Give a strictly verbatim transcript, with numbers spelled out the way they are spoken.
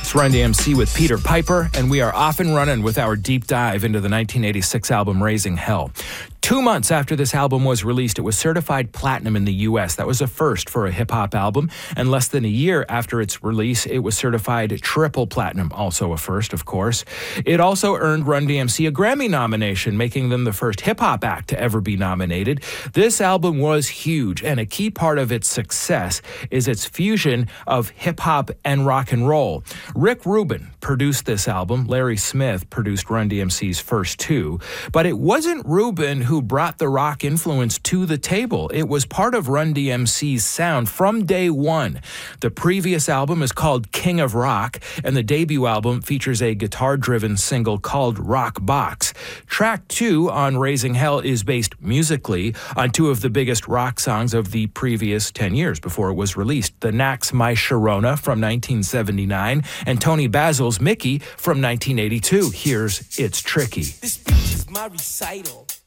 It's Run D M C with Peter Piper, and we are off and running with our deep dive into the nineteen eighty-six album Raising Hell. Two months after this album was released, it was certified platinum in the U S. That was a first for a hip-hop album. And less than a year after its release, it was certified triple platinum, also a first, of course. It also earned Run D M C a Grammy nomination, making them the first hip-hop act to ever be nominated. This album was huge, and a key part of its success is its fusion of hip-hop and rock and roll. Rick Rubin produced this album. Larry Smith produced Run D M C's first two. But it wasn't Rubin who brought the rock influence to the table. It was part of Run D M C's sound from day one. The previous album is called King of Rock, and the debut album features a guitar-driven single called Rock Box. Track two on Raising Hell is based musically on two of the biggest rock songs of the previous ten years before it was released. The Knack's My Sharona from nineteen seventy-nine and Tony Basil's Mickey from nineteen eighty-two. Here's It's Tricky. This speech is my recital.